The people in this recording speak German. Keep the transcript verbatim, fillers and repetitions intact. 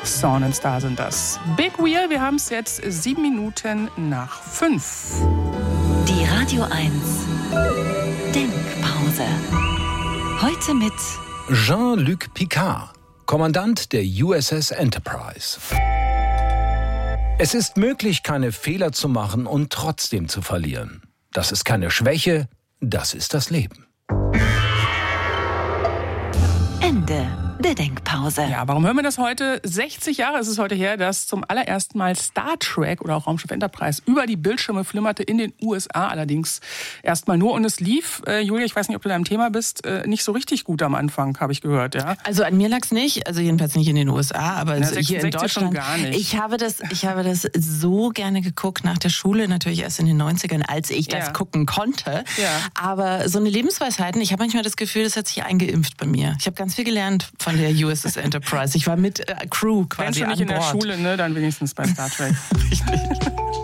Sun and Star sind das. Big Wheel, wir haben es jetzt sieben Minuten nach fünf. Die Radio eins Denkpause. Heute mit Jean-Luc Picard, Kommandant der U S S Enterprise. Es ist möglich, keine Fehler zu machen und trotzdem zu verlieren. Das ist keine Schwäche, das ist das Leben. Ende der Denkpause. Ja, warum hören wir das heute? sechzig Jahre ist es heute her, dass zum allerersten Mal Star Trek oder auch Raumschiff Enterprise über die Bildschirme flimmerte in den U S A, allerdings erstmal nur. Und es lief, äh, Julia, ich weiß nicht, ob du da im Thema bist, äh, nicht so richtig gut am Anfang, habe ich gehört. Ja? Also an mir lag's nicht, also jedenfalls nicht in den U S A, aber Na, hier in Deutschland. Schon gar nicht. Ich habe das, ich habe das so gerne geguckt nach der Schule, natürlich erst in den neunzigern, als ich das ja. gucken konnte. Ja. Aber so eine Lebensweisheiten, ich habe manchmal das Gefühl, das hat sich eingeimpft bei mir. Ich habe ganz viel gelernt von der U S S Enterprise. Ich war mit äh, Crew quasi Wenn schon nicht an in Bord. der Schule, ne, dann wenigstens bei Star Trek. Richtig.